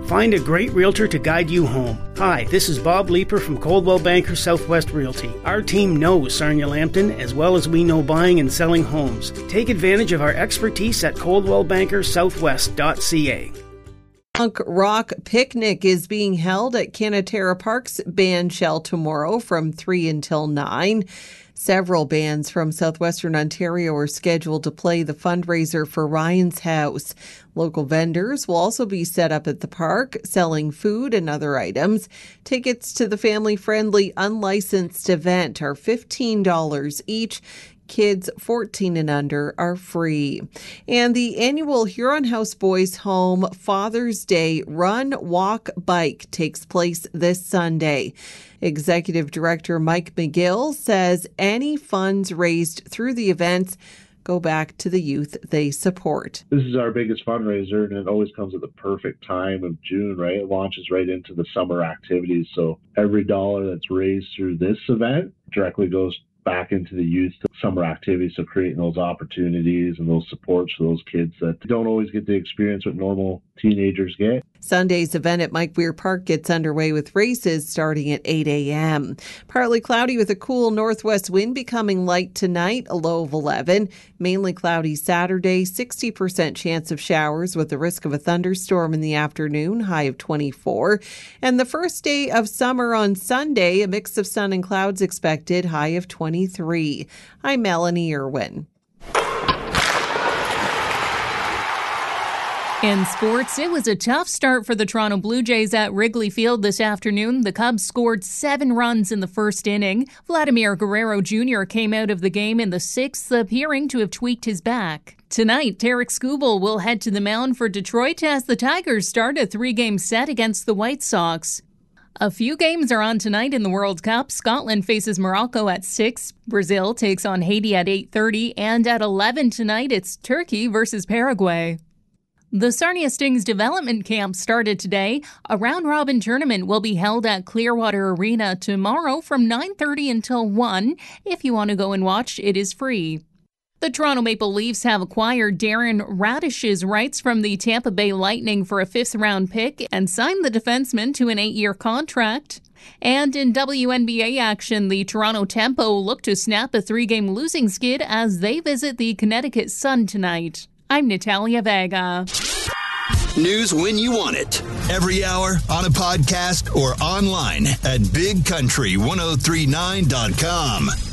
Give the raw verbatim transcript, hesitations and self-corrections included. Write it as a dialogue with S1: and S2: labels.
S1: Find a great realtor to guide you home. Hi, this is Bob Leeper from Coldwell Banker Southwest Realty. Our team knows Sarnia Lambton as well as we know buying and selling homes. Take advantage of our expertise at coldwell banker southwest dot c a.
S2: Punk rock picnic is being held at Canatera Park's band shell tomorrow from three until nine. Several bands from southwestern Ontario are scheduled to play the fundraiser for Ryan's House. Local vendors will also be set up at the park, selling food and other items. Tickets to the family-friendly unlicensed event are fifteen dollars each. Kids fourteen and under are free. And the annual Huron House Boys Home Father's Day Run, Walk, Bike takes place this Sunday. Executive Director Mike McGill says any funds raised through the events go back to the youth they support.
S3: This is our biggest fundraiser, and it always comes at the perfect time of June, right? It launches right into the summer activities. So every dollar that's raised through this event directly goes back into the youth summer activities, so creating those opportunities and those supports for those kids that don't always get the experience what normal teenagers get.
S2: Sunday's event at Mike Weir Park gets underway with races starting at eight a.m. Partly cloudy with a cool northwest wind becoming light tonight, a low of eleven. Mainly cloudy Saturday, sixty percent chance of showers with the risk of a thunderstorm in the afternoon, high of twenty-four. And the first day of summer on Sunday, a mix of sun and clouds expected, high of twenty-three. I'm Melanie Irwin.
S4: In sports, it was a tough start for the Toronto Blue Jays at Wrigley Field this afternoon. The Cubs scored seven runs in the first inning. Vladimir Guerrero Junior came out of the game in the sixth, appearing to have tweaked his back. Tonight, Tarek Skubal will head to the mound for Detroit as the Tigers start a three-game set against the White Sox. A few games are on tonight in the World Cup. Scotland faces Morocco at six. Brazil takes on Haiti at eight thirty. And at eleven tonight, it's Turkey versus Paraguay. The Sarnia Stings development camp started today. A round-robin tournament will be held at Clearwater Arena tomorrow from nine thirty until one. If you want to go and watch, it is free. The Toronto Maple Leafs have acquired Darren Radish's rights from the Tampa Bay Lightning for a fifth-round pick and signed the defenseman to an eight-year contract. And in W N B A action, the Toronto Tempo look to snap a three-game losing skid as they visit the Connecticut Sun tonight. I'm Natalia Vega.
S5: News when you want it. Every hour, on a podcast, or online at big country ten thirty-nine dot com.